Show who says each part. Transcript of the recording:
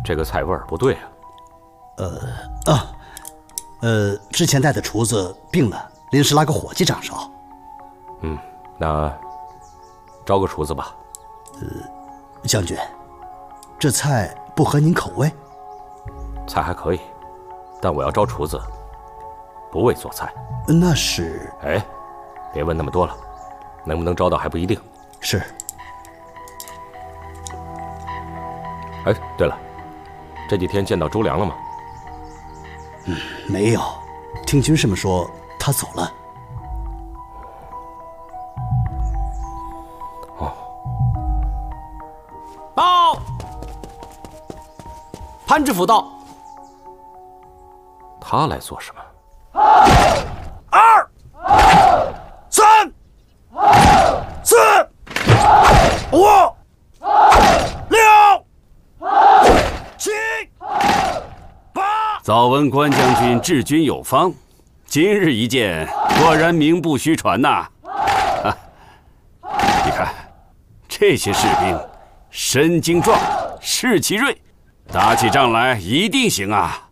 Speaker 1: 这个菜味儿不对啊。
Speaker 2: 之前带的厨子病了，临时拉个伙计掌勺。
Speaker 1: 那招个厨子吧。
Speaker 2: 将军，这菜不合您口味？
Speaker 1: 菜还可以，但我要招厨子，不为做菜。
Speaker 2: 那是……
Speaker 1: 哎，别问那么多了，能不能招到还不一定。
Speaker 2: 是。
Speaker 1: 哎，对了，这几天见到周良了吗？
Speaker 2: 没有，听军士们说他走了。
Speaker 3: 报，潘知府到。
Speaker 1: 他来做什么
Speaker 4: ？2、3、4、5、6、7、8。
Speaker 5: 早闻关将军治军有方，今日一见，果然名不虚传呐！你看，这些士兵身精壮，士气锐，打起仗来一定行啊！